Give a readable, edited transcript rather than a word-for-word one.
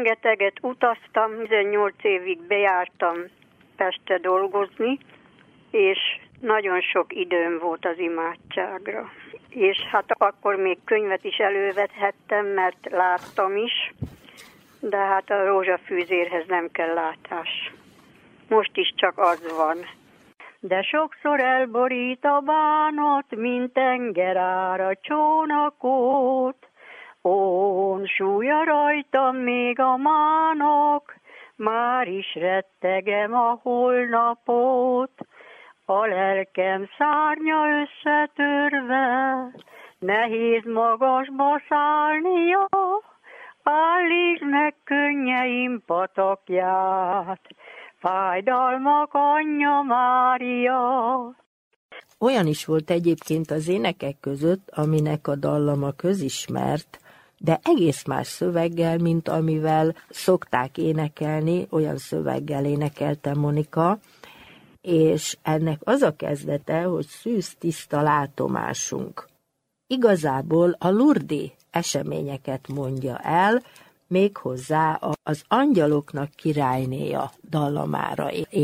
rengeteget utaztam, 18 évig bejártam Pestre dolgozni, és nagyon sok időm volt az imádságra. És hát akkor még könyvet is elővethettem, mert láttam is, de hát a rózsafűzérhez nem kell látás. Most is csak az van. De sokszor elborít a bánat, mint tengerár a csónakot. Ón súlya rajtam még a mának, már is rettegem a holnapot. A lelkem szárnya összetörve, nehéz magasba szállnia, állítsd meg könnyeim patakját, fájdalmak anyja Mária. Olyan is volt egyébként az énekek között, aminek a dallama közismert, de egész más szöveggel, mint amivel szokták énekelni, olyan szöveggel énekelte Monika, és ennek az a kezdete, hogy szűz tiszta látomásunk. Igazából a lurdi eseményeket mondja el, méghozzá az Angyaloknak királynéja dallamára